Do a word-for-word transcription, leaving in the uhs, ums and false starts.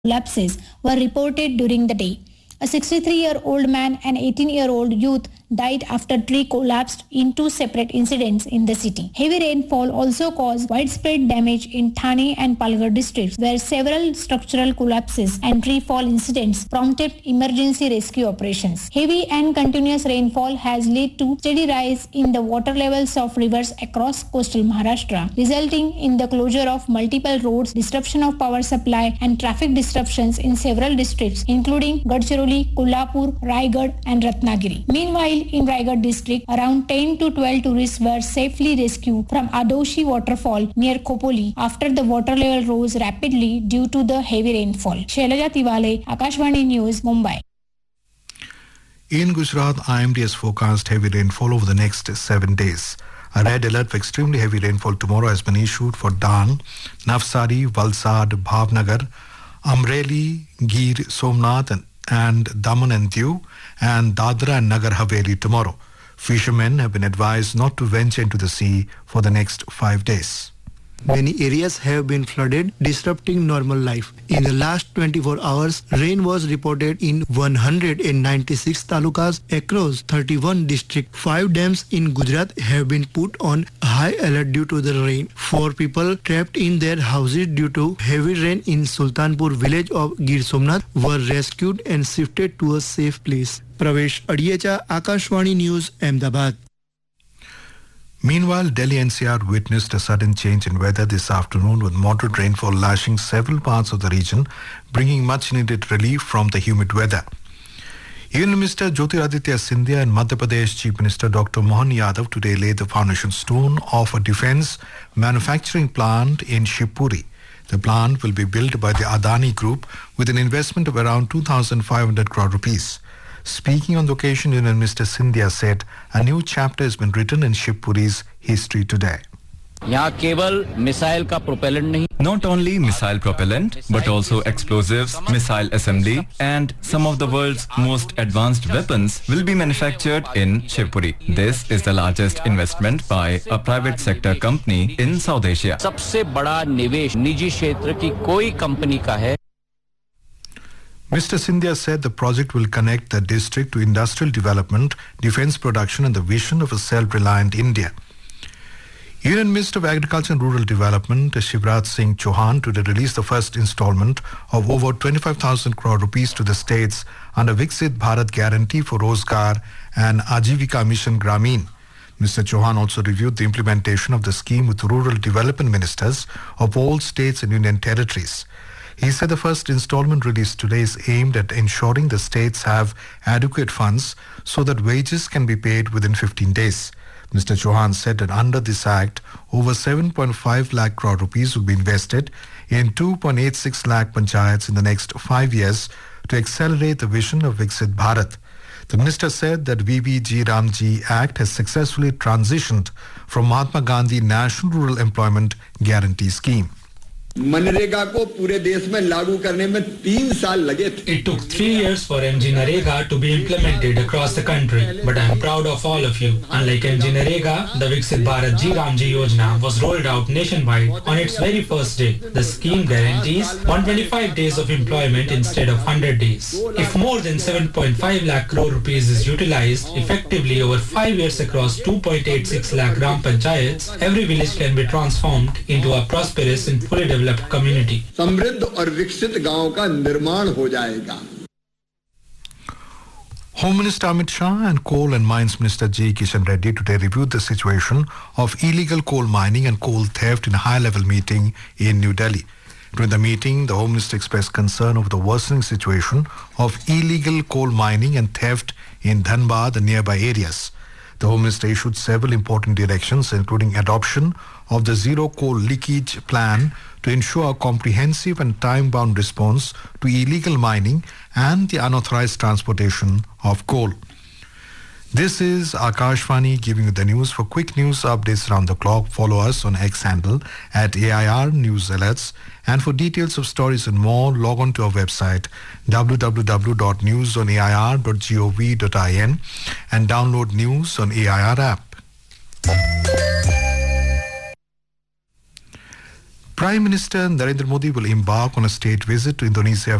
collapses were reported during the day. A sixty-three-year-old man and eighteen-year-old youth died after tree collapsed in two separate incidents in the city. Heavy rainfall also caused widespread damage in Thane and Palghar districts, where several structural collapses and tree fall incidents prompted emergency rescue operations. Heavy and continuous rainfall has led to steady rise in the water levels of rivers across coastal Maharashtra, resulting in the closure of multiple roads, disruption of power supply, and traffic disruptions in several districts, including Gadchiroli, Kolhapur, Raigad, and Ratnagiri. Meanwhile, in Raigad district, around ten to twelve tourists were safely rescued from Adoshi waterfall near Khopoli after the water level rose rapidly due to the heavy rainfall. Shailaja Tiwale, Akashvani News, Mumbai. In Gujarat, I M D has forecast heavy rainfall over the next seven days. A red alert for extremely heavy rainfall tomorrow has been issued for Dan, Navsari, Valsad, Bhavnagar, Amreli, Gir, Somnath and and Daman and Diu and Dadra and Nagar Haveli tomorrow. Fishermen have been advised not to venture into the sea for the next five days. Many areas have been flooded, disrupting normal life. In the last twenty-four hours, rain was reported in one hundred ninety-six talukas across thirty-one districts. Five dams in Gujarat have been put on high alert due to the rain. Four people trapped in their houses due to heavy rain in Sultanpur village of Gir Somnath were rescued and shifted to a safe place. Pravesh Adiecha, Akashvani News, Ahmedabad. Meanwhile, Delhi N C R witnessed a sudden change in weather this afternoon with moderate rainfall lashing several parts of the region, bringing much-needed relief from the humid weather. Union Minister Jyotiraditya Scindia and Madhya Pradesh Chief Minister Doctor Mohan Yadav today laid the foundation stone of a defence manufacturing plant in Shivpuri. The plant will be built by the Adani Group with an investment of around two thousand five hundred crore rupees. Speaking on the occasion, Union Minister Scindia said a new chapter has been written in Shivpuri's history today. यहाँ केवल missile का propellant नहीं Not only missile propellant, but also explosives, missile assembly, and some of the world's most advanced weapons will be manufactured in Shivpuri. This is the largest investment by a private sector company in South Asia. सबसे बड़ा निवेश निजी क्षेत्र की कोई company का है. Mister Scindia said the project will connect the district to industrial development, defence production and the vision of a self-reliant India. Union Minister of Agriculture and Rural Development, Shivraj Singh Chauhan, today released the first installment of over twenty-five thousand crore rupees to the states under Viksit Bharat Guarantee for Rozgar and Ajivika Mission Grameen. Mister Chauhan also reviewed the implementation of the scheme with rural development ministers of all states and union territories. He said the first installment released today is aimed at ensuring the states have adequate funds so that wages can be paid within fifteen days. Mister Chauhan said that under this act, over seven point five lakh crore rupees will be invested in two point eight six lakh panchayats in the next five years to accelerate the vision of Viksit Bharat. The minister said that V B G Ramji Act has successfully transitioned from Mahatma Gandhi National Rural Employment Guarantee Scheme. MNREGA को पूरे देश में लागू करने में तीन साल लगे थे. It took three years for M G Narega to be implemented across the country, but I am proud of all of you. Unlike M G Narega, the Viksit Bharat Ji Ramji Yojana was rolled out nationwide on its very first day. The scheme guarantees one hundred twenty-five days of employment instead of one hundred days. If more than seven point five lakh crore rupees is utilized effectively over five years across two point eight six lakh Gram Panchayats, every village can be transformed into a prosperous and fully developed community. समृद्ध और विकसित गांव का निर्माण हो जाएगा. Home Minister Amit Shah and Coal and Mines Minister J. Kishan Reddy today reviewed the situation of illegal coal mining and coal theft in a high-level meeting in New Delhi. During the meeting, the Home Minister expressed concern over the worsening situation of illegal coal mining and theft in Dhanbad and nearby areas. The Home Minister issued several important directions, including adoption of the zero coal leakage plan to ensure a comprehensive and time-bound response to illegal mining and the unauthorized transportation of coal. This is Akashvani giving you the news. For quick news updates around the clock, follow us on X handle at A I R News Alerts. And for details of stories and more, log on to our website w w w dot news on a i r dot gov dot in and download News on A I R app. Prime Minister Narendra Modi will embark on a state visit to Indonesia